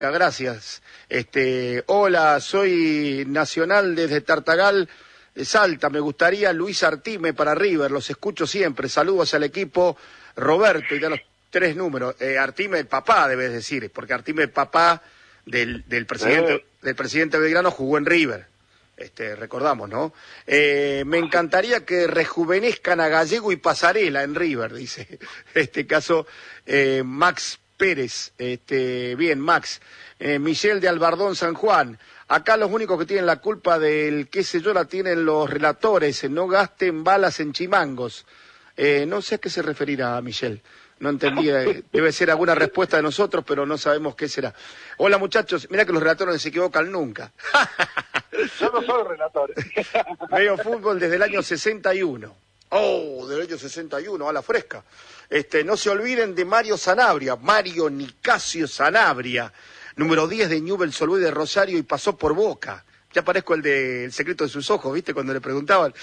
Gracias. Hola, soy Nacional desde Tartagal, Salta. Me gustaría Luis Artime para River. Los escucho siempre. Saludos al equipo. Roberto, y da los 3 números. Artime, el papá, debes decir, porque Artime, el papá del presidente Belgrano, jugó en River. Recordamos, ¿no? Me encantaría que rejuvenezcan a Gallego y Pasarela en River, dice. Caso, Max Pérez. Bien, Max. Michelle de Albardón, San Juan. Acá los únicos que tienen la culpa del qué sé yo la tienen los relatores. No gasten balas en chimangos. No sé a qué se referirá, Michelle. No entendí, debe ser alguna respuesta de nosotros, pero no sabemos qué será. Hola, muchachos. Mira que los relatores no se equivocan nunca. Yo no soy relator. Veo fútbol desde el año 61. Oh, del año 61, a la fresca. No se olviden de Mario Sanabria, Mario Nicasio Sanabria, número 10 de Newell's Old Boys de Rosario y pasó por Boca. Ya parezco el de El secreto de sus ojos, ¿viste? Cuando le preguntaban.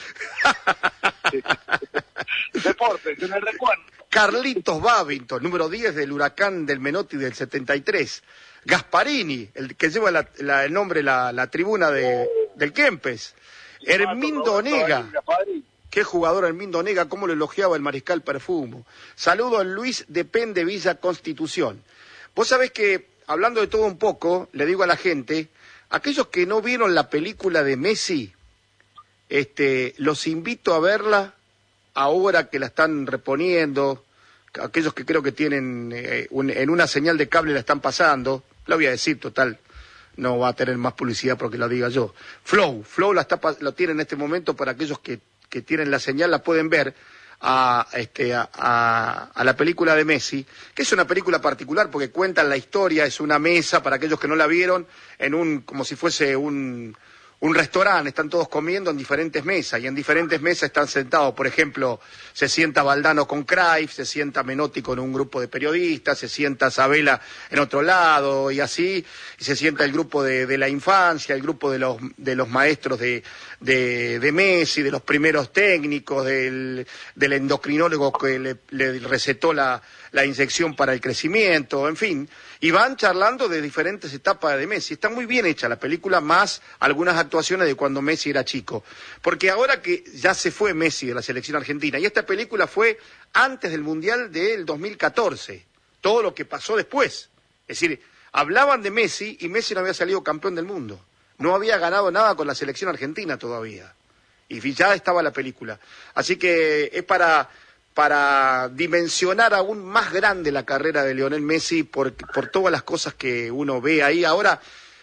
Deportes, en el recuerdo. Carlitos Babington, número 10 del Huracán del Menotti del 73. Gasparini, el que lleva el nombre, la tribuna del Kempes. Hermindo Onega. Qué jugador Hermindo Onega, cómo lo elogiaba el Mariscal Perfumo. Saludo a Luis de Pende Villa Constitución. Vos sabés que, hablando de todo un poco, le digo a la gente, aquellos que no vieron la película de Messi, los invito a verla ahora que la están reponiendo. Aquellos que creo que tienen en una señal de cable la están pasando, lo voy a decir, total, no va a tener más publicidad porque lo diga yo. Flow lo tiene en este momento para aquellos que tienen la señal, la pueden ver a la película de Messi, que es una película particular porque cuentan la historia, es una mesa para aquellos que no la vieron, como si fuese un restaurante, están todos comiendo en diferentes mesas, y en diferentes mesas están sentados, por ejemplo, se sienta Valdano con Cruyff, se sienta Menotti con un grupo de periodistas, se sienta Sabela en otro lado, y así, y se sienta el grupo de la infancia, el grupo de los maestros de Messi, de los primeros técnicos, del endocrinólogo que le recetó la inyección para el crecimiento, en fin, y van charlando de diferentes etapas de Messi. Está muy bien hecha la película, más algunas actuaciones de cuando Messi era chico, porque ahora que ya se fue Messi de la selección argentina, y esta película fue antes del Mundial del 2014, todo lo que pasó después, es decir, hablaban de Messi y Messi no había salido campeón del mundo, no había ganado nada con la selección argentina todavía, y ya estaba la película, así que es para dimensionar aún más grande la carrera de Lionel Messi por todas las cosas que uno ve ahí ahora,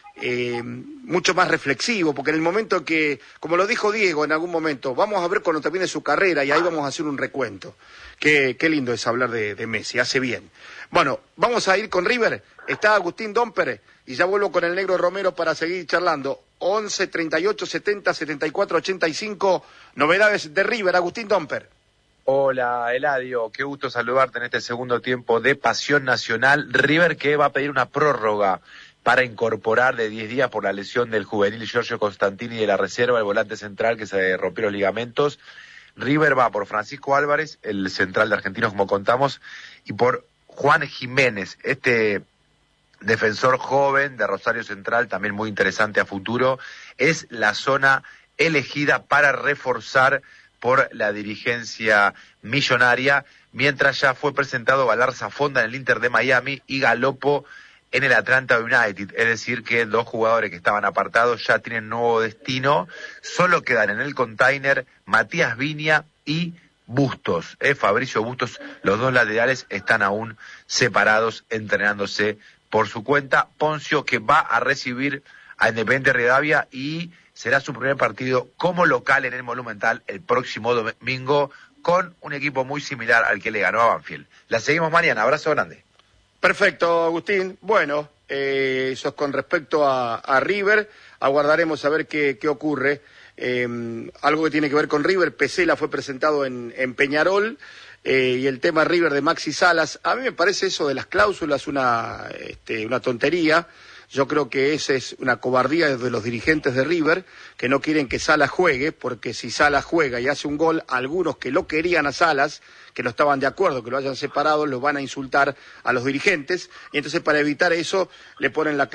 mucho más reflexivo, porque en el momento que, como lo dijo Diego en algún momento, vamos a ver cuando termine su carrera y ahí vamos a hacer un recuento. Qué lindo es hablar de Messi, hace bien. Bueno, vamos a ir con River, está Agustín Domper y ya vuelvo con el Negro Romero para seguir charlando. 11 38 70 74 85, novedades de River, Agustín Domper. Hola Eladio, qué gusto saludarte en este segundo tiempo de Pasión Nacional. River que va a pedir una prórroga para incorporar de 10 días por la lesión del juvenil Giorgio Constantini de la reserva, el volante central que se rompió los ligamentos. River va por Francisco Álvarez, el central de Argentinos como contamos, y por Juan Jiménez, este defensor joven de Rosario Central, también muy interesante a futuro. Es la zona elegida para reforzar por la dirigencia millonaria, mientras ya fue presentado Galarza Fonda en el Inter de Miami y Galopo en el Atlanta United, es decir que 2 jugadores que estaban apartados ya tienen nuevo destino, solo quedan en el container Matías Viña y Bustos, Fabricio Bustos, los 2 laterales están aún separados, entrenándose por su cuenta. Poncio que va a recibir a Independiente Rivadavia y será su primer partido como local en el Monumental el próximo domingo con un equipo muy similar al que le ganó a Banfield. La seguimos mañana, abrazo grande. Perfecto, Agustín. Bueno, eso es con respecto a River, aguardaremos a ver qué ocurre. Algo que tiene que ver con River, Pesela fue presentado en Peñarol, y el tema River de Maxi Salas, a mí me parece eso de las cláusulas una tontería. Yo creo que esa es una cobardía de los dirigentes de River, que no quieren que Salas juegue, porque si Salas juega y hace un gol, algunos que lo querían a Salas, que no estaban de acuerdo, que lo hayan separado, los van a insultar a los dirigentes, y entonces para evitar eso le ponen la